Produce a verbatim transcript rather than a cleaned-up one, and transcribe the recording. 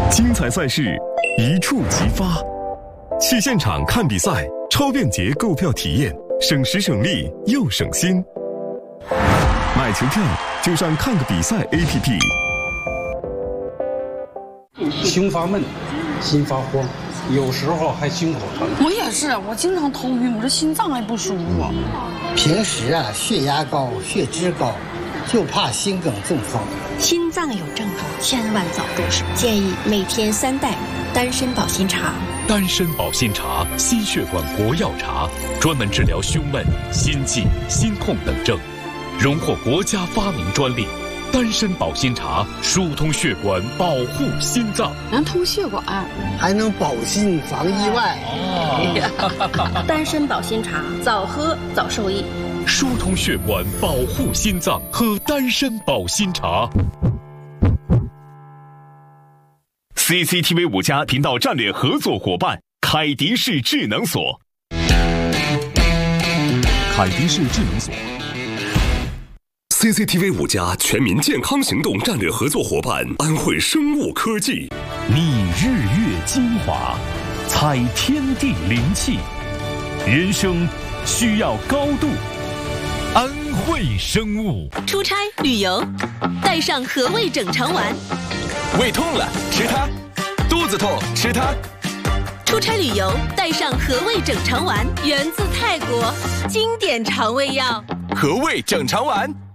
精彩赛事一触即发，去现场看比赛，超便捷购票体验，省时省力又省心。买球票就上看个比赛 A P P。 胸发闷，心发慌，有时候还心口疼。 我也是，我经常头晕，我这心脏还不舒服。 平时啊，血压高，血脂高，就怕心梗中风。 心脏有症状，千万早重视。建议每天三袋丹参保心茶。 丹参保心茶，心血管国药茶，专门治疗胸闷、心悸、心痛等症，荣获国家发明专利。丹参保心茶疏通血管，保护心脏， 能通血管， 还能保心防意外。 哦、丹参保心茶，早喝早受益。 疏通血管，保护心脏，喝丹参保心茶。 C C T V 五加频道战略合作伙伴凯迪士智能锁。 凯迪士智能锁。 C C T V 五加全民健康行动战略合作伙伴安慧生物科技。 觅日月精华，采天地灵气，人生需要高度。安慧生物。 出差旅游，带上和味整肠丸。 胃痛了吃它，肚子痛吃它。 出差旅游带上和味整肠丸，源自泰国，经典肠胃药。 和味整肠丸。